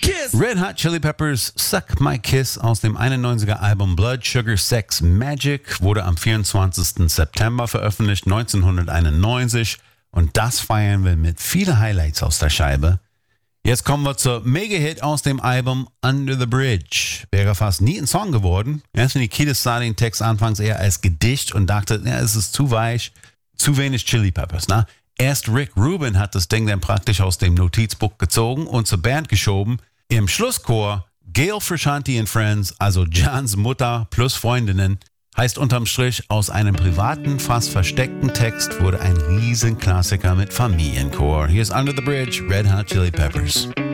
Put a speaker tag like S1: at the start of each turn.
S1: Kiss.
S2: Red Hot Chili Peppers Suck My Kiss aus dem 91er Album Blood Sugar Sex Magic wurde am 24. September veröffentlicht, 1991. Und das feiern wir mit vielen Highlights aus der Scheibe. Jetzt kommen wir zur Mega-Hit aus dem Album Under the Bridge. Wäre fast nie ein Song geworden. Anthony Kiedis sah den Text anfangs eher als Gedicht und dachte, ja, es ist zu weich, zu wenig Chili Peppers. Na? Erst Rick Rubin hat das Ding dann praktisch aus dem Notizbuch gezogen und zur Band geschoben. Im Schlusschor Gail Frusciante and Friends, also Jans Mutter plus Freundinnen, heißt unterm Strich, aus einem privaten, fast versteckten Text wurde ein Riesenklassiker mit Familienchor. Hier ist Under the Bridge, Red Hot Chili Peppers.